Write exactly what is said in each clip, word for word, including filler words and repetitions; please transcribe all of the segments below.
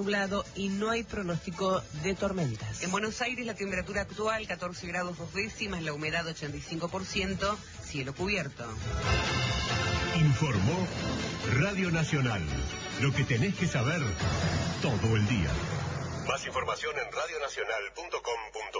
nublado y no hay pronóstico de tormentas. En Buenos Aires la temperatura actual catorce grados dos décimas, la humedad ochenta y cinco por ciento, cielo cubierto. Informó Radio Nacional. Lo que tenés que saber todo el día. Más información en radionacional punto com punto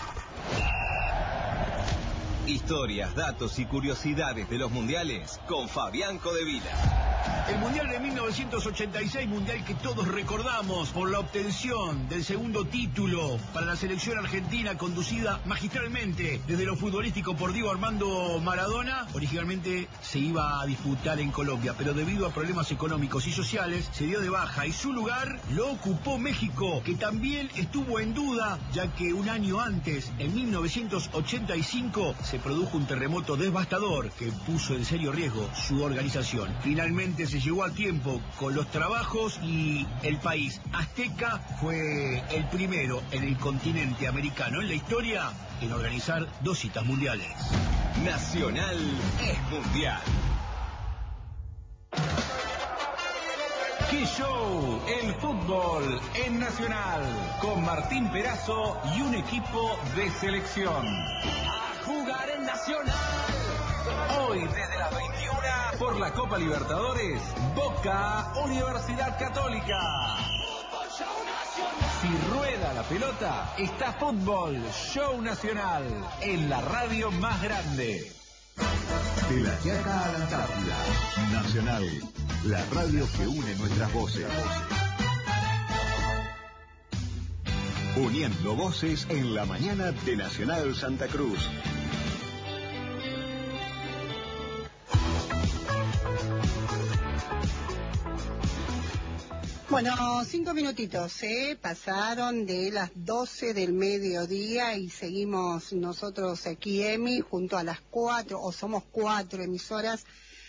ar. Historias, datos y curiosidades de los mundiales con Fabián Codevila. El Mundial de mil novecientos ochenta y seis, mundial que todos recordamos por la obtención del segundo título para la selección argentina, conducida magistralmente desde lo futbolístico por Diego Armando Maradona. Originalmente se iba a disputar en Colombia, pero debido a problemas económicos y sociales se dio de baja y su lugar lo ocupó México, que también estuvo en duda, ya que un año antes, en mil novecientos ochenta y cinco, se produjo un terremoto devastador que puso en serio riesgo su organización. Finalmente se llegó a tiempo con los trabajos y el país azteca fue el primero en el continente americano en la historia en organizar dos citas mundiales. Nacional es mundial. ¡Qué show! El fútbol en Nacional, con Martín Perazo y un equipo de selección. A jugar en Nacional. Hoy desde las veintiuna por la Copa Libertadores, Boca Universidad Católica. Si rueda la pelota, está Fútbol Show Nacional en la radio más grande. De la Chaca a la Antártida. Nacional, la radio que une nuestras voces. Uniendo voces en la mañana de Nacional Santa Cruz. Bueno, cinco minutitos, ¿eh? Pasaron de las doce del mediodía y seguimos nosotros aquí, Emi, junto a las cuatro, o somos cuatro emisoras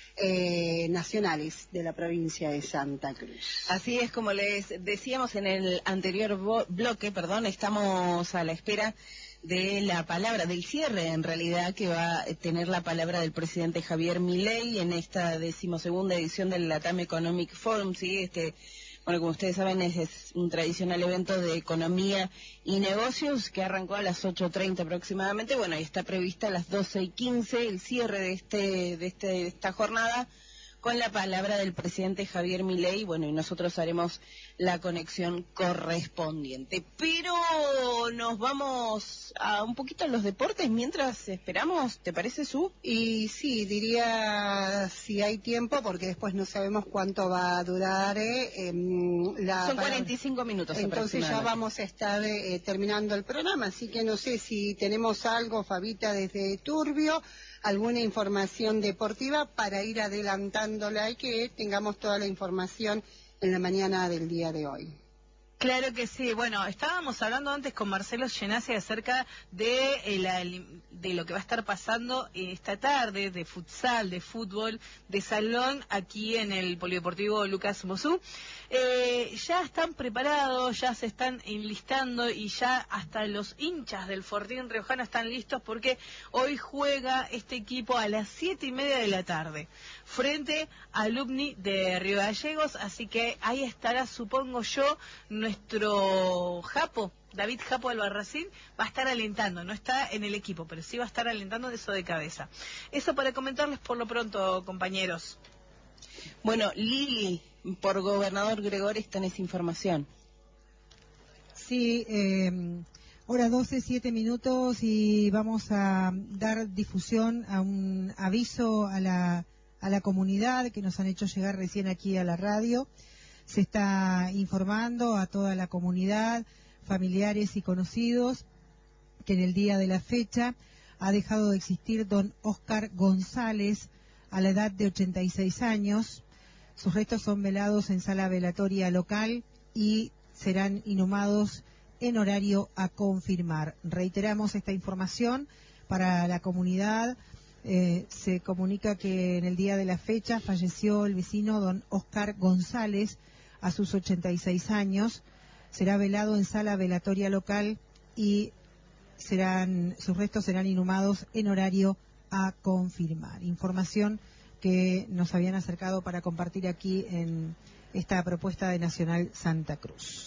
eh, nacionales de la provincia de Santa Cruz. Así es, como les decíamos en el anterior bloque, perdón, estamos a la espera de la palabra, del cierre en realidad, que va a tener la palabra del presidente Javier Milei en esta decimosegunda edición del Latam Economic Forum, ¿sí? Este... Bueno, como ustedes saben, es, es un tradicional evento de economía y negocios que arrancó a las ocho treinta aproximadamente. Bueno, y está prevista a las doce y quince el cierre de este de este de esta jornada con la palabra del presidente Javier Milei. Bueno, y nosotros haremos la conexión correspondiente. Pero nos vamos a un poquito a los deportes mientras esperamos, ¿te parece, Su? Y sí, diría si hay tiempo, porque después no sabemos cuánto va a durar. Eh, la, Son cuarenta y cinco minutos. Entonces ya vamos a estar eh, terminando el programa, así que no sé si tenemos algo, Fabita, desde Turbio, alguna información deportiva para ir adelantándola y que tengamos toda la información en la mañana del día de hoy. Claro que sí. Bueno, estábamos hablando antes con Marcelo Genasi acerca de, eh, la, de lo que va a estar pasando esta tarde, de futsal, de fútbol, de salón, aquí en el Polideportivo Lucas Mosú. Eh, ya están preparados, ya se están enlistando y ya hasta los hinchas del Fortín Riojano están listos porque hoy juega este equipo a las siete y media de la tarde frente a Alumni de Río Gallegos, así que ahí estará, supongo yo, nuestro Japo, David Japo Albarracín, va a estar alentando, no está en el equipo, pero sí va a estar alentando de eso de cabeza. Eso para comentarles por lo pronto, compañeros. Bueno, Lili, por Gobernador Gregores tenés información. Sí, eh, hora doce, siete minutos y vamos a dar difusión a un aviso a la a la comunidad que nos han hecho llegar recién aquí a la radio. Se está informando a toda la comunidad, familiares y conocidos, que en el día de la fecha ha dejado de existir don Óscar González a la edad de ochenta y seis años. Sus restos son velados en sala velatoria local y serán inhumados en horario a confirmar. Reiteramos esta información para la comunidad. Eh, se comunica que en el día de la fecha falleció el vecino don Óscar González a sus ochenta y seis años. Será velado en sala velatoria local y serán sus restos serán inhumados en horario a confirmar. Información que nos habían acercado para compartir aquí en esta propuesta de Nacional Santa Cruz.